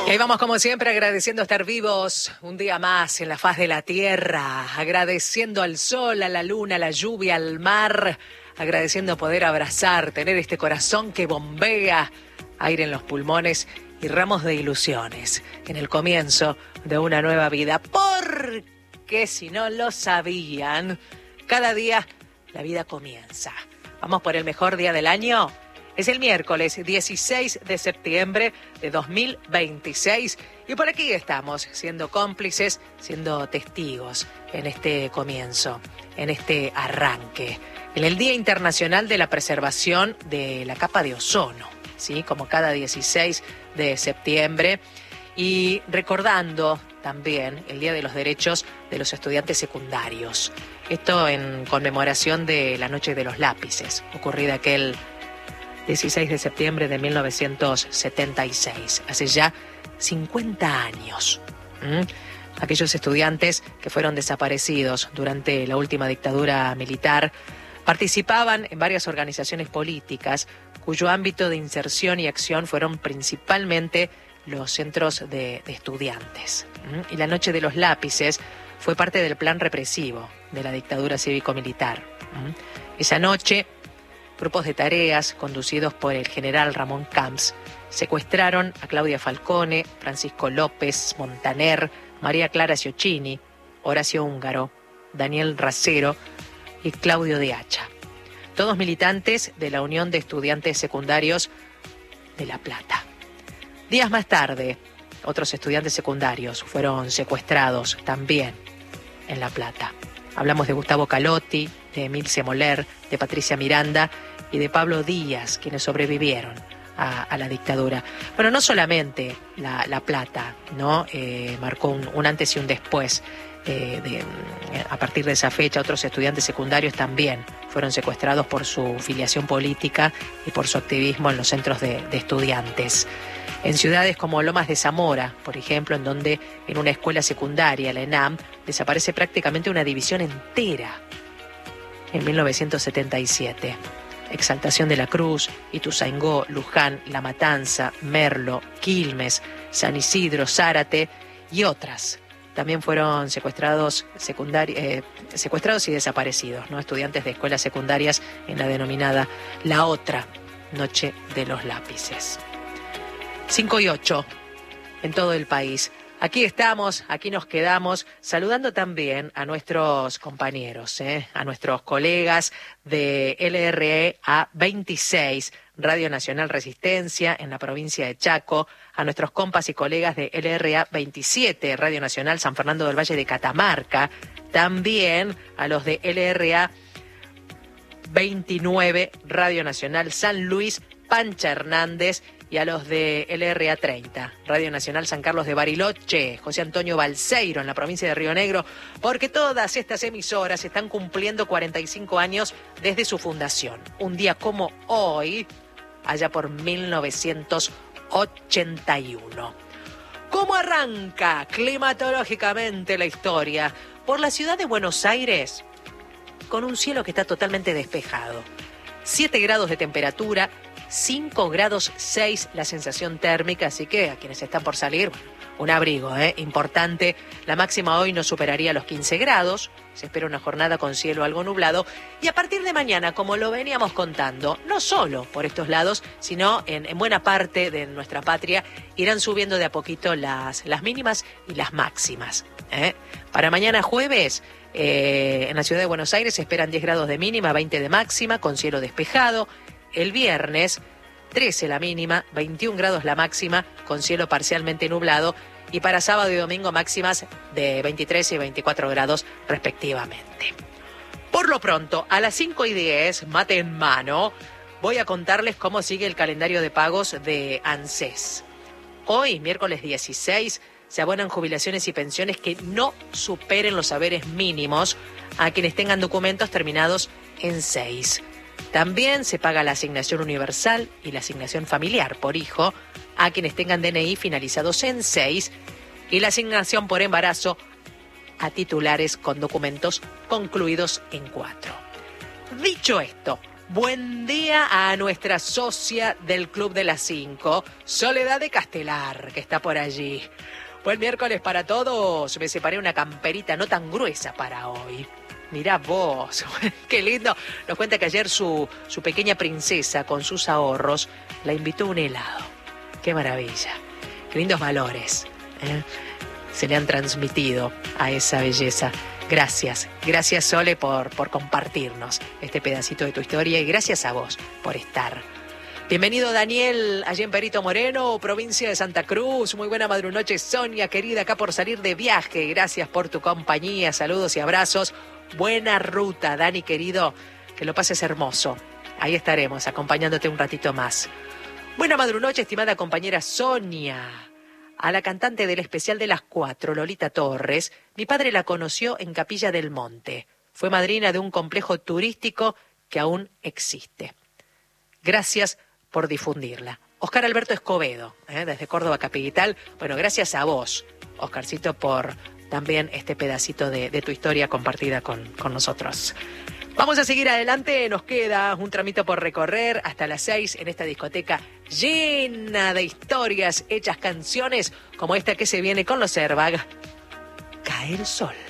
Y ahí vamos como siempre agradeciendo estar vivos un día más en la faz de la tierra, agradeciendo al sol, a la luna, a la lluvia, al mar, agradeciendo poder abrazar, tener este corazón que bombea aire en los pulmones y ramos de ilusiones en el comienzo de una nueva vida. Porque si no lo sabían, cada día la vida comienza. Vamos por el mejor día del año. Es el miércoles 16 de septiembre de 2026 y por aquí estamos siendo cómplices, siendo testigos en este comienzo, en este arranque, en el Día Internacional de la Preservación de la Capa de Ozono, ¿sí? Como cada 16 de septiembre y recordando también el Día de los Derechos de los Estudiantes Secundarios. Esto en conmemoración de la Noche de los Lápices, ocurrida aquel 16 de septiembre de 1976, hace ya 50 años. Aquellos estudiantes que fueron desaparecidos durante la última dictadura militar participaban en varias organizaciones políticas cuyo ámbito de inserción y acción fueron principalmente los centros de estudiantes. Y la Noche de los Lápices fue parte del plan represivo de la dictadura cívico-militar. Esa noche, grupos de tareas conducidos por el general Ramón Camps secuestraron a Claudia Falcone, Francisco López, Montaner, María Clara Ciocchini, Horacio Húngaro, Daniel Racero y Claudio de Hacha. Todos militantes de la Unión de Estudiantes Secundarios de La Plata. Días más tarde, otros estudiantes secundarios fueron secuestrados también en La Plata. Hablamos de Gustavo Calotti, de Emilce Moler, de Patricia Miranda y de Pablo Díaz, quienes sobrevivieron a la dictadura. Bueno, no solamente La Plata, ¿no? Marcó un antes y un después. A partir de esa fecha, otros estudiantes secundarios también fueron secuestrados por su filiación política y por su activismo en los centros de estudiantes. En ciudades como Lomas de Zamora, por ejemplo, en donde en una escuela secundaria, la ENAM, desaparece prácticamente una división entera en 1977. Exaltación de la Cruz, Ituzaingó, Luján, La Matanza, Merlo, Quilmes, San Isidro, Zárate y otras. También fueron secuestrados y desaparecidos, ¿no? Estudiantes de escuelas secundarias en la denominada La Otra Noche de los Lápices. 5 y 8 en todo el país. Aquí estamos, aquí nos quedamos, saludando también a nuestros compañeros, a nuestros colegas de LRA 26, Radio Nacional Resistencia, en la provincia de Chaco, a nuestros compas y colegas de LRA 27, Radio Nacional San Fernando del Valle de Catamarca, también a los de LRA 29, Radio Nacional San Luis, Pancha Hernández, y a los de LRA 30, Radio Nacional San Carlos de Bariloche, José Antonio Balseiro en la provincia de Río Negro, porque todas estas emisoras están cumpliendo 45 años desde su fundación. Un día como hoy, allá por 1981. ¿Cómo arranca climatológicamente la historia? Por la ciudad de Buenos Aires, con un cielo que está totalmente despejado. 7 grados de temperatura, 5 grados 6 la sensación térmica, así que a quienes están por salir, bueno, un abrigo, importante. La máxima hoy no superaría los 15 grados, se espera una jornada con cielo algo nublado y a partir de mañana, como lo veníamos contando, no solo por estos lados, sino en buena parte de nuestra patria, irán subiendo de a poquito las mínimas y las máximas. Para mañana jueves, en la ciudad de Buenos Aires se esperan 10 grados de mínima, 20 de máxima, con cielo despejado. El viernes, 13 la mínima, 21 grados la máxima, con cielo parcialmente nublado. Y para sábado y domingo máximas de 23 y 24 grados respectivamente. Por lo pronto, a las 5:10, mate en mano, voy a contarles cómo sigue el calendario de pagos de ANSES. Hoy, miércoles 16, se abonan jubilaciones y pensiones que no superen los haberes mínimos a quienes tengan documentos terminados en 6. También se paga la asignación universal y la asignación familiar por hijo a quienes tengan DNI finalizados en 6 y la asignación por embarazo a titulares con documentos concluidos en 4. Dicho esto, Buen día a nuestra socia del Club de las 5, Soledad de Castelar, que está por allí. Buen miércoles para todos. Me separé una camperita no tan gruesa para hoy. Mirá vos, qué lindo. Nos cuenta que ayer su pequeña princesa, con sus ahorros, la invitó a un helado. Qué maravilla. Qué lindos valores, ¿eh? Se le han transmitido a esa belleza. Gracias Sole por compartirnos este pedacito de tu historia y gracias a vos por estar. Bienvenido Daniel, allí en Perito Moreno, provincia de Santa Cruz. Muy buena madrunoche Sonia, querida, acá por salir de viaje. Gracias por tu compañía, saludos y abrazos. Buena ruta, Dani querido, que lo pases hermoso. Ahí estaremos acompañándote un ratito más. Buena madrunoche, estimada compañera Sonia. A la cantante del especial de las 4, Lolita Torres, mi padre la conoció en Capilla del Monte. Fue madrina de un complejo turístico que aún existe. Gracias por difundirla. Oscar Alberto Escobedo, desde Córdoba Capital. Bueno, gracias a vos, Oscarcito, por también este pedacito de tu historia compartida con nosotros. Vamos a seguir adelante, nos queda un tramito por recorrer hasta las 6 en esta discoteca llena de historias, hechas canciones como esta que se viene con los Airbag. Cae el sol.